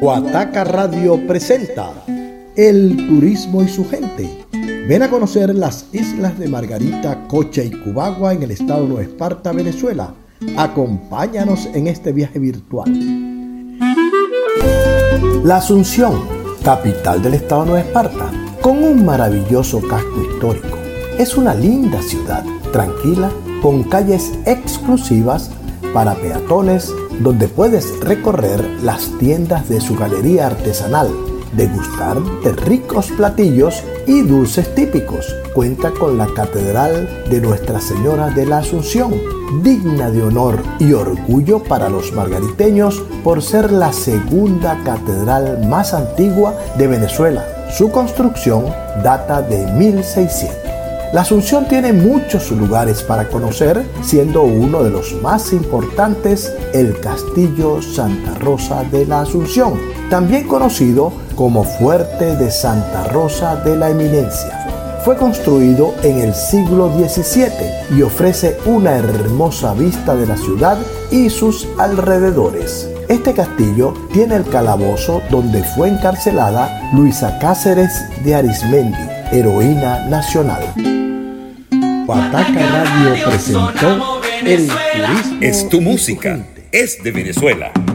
Guataca Radio presenta El turismo y su gente. Ven a conocer las islas de Margarita, Cocha y Cubagua en el estado de Nueva Esparta, Venezuela. Acompáñanos en este viaje virtual. La Asunción, capital del estado de Nueva Esparta, con un maravilloso casco histórico. Es una linda ciudad, tranquila, con calles exclusivas para peatones, donde puedes recorrer las tiendas de su galería artesanal, degustar de ricos platillos y dulces típicos. Cuenta con la Catedral de Nuestra Señora de la Asunción, digna de honor y orgullo para los margariteños por ser la segunda catedral más antigua de Venezuela. Su construcción data de 1600. La Asunción tiene muchos lugares para conocer, siendo uno de los más importantes el Castillo Santa Rosa de la Asunción, también conocido como Fuerte de Santa Rosa de la Eminencia. Fue construido en el siglo XVII y ofrece una hermosa vista de la ciudad y sus alrededores. Este castillo tiene el calabozo donde fue encarcelada Luisa Cáceres de Arismendi, heroína nacional. Guataca Radio presentó El turismo. Es tu música, es de Venezuela.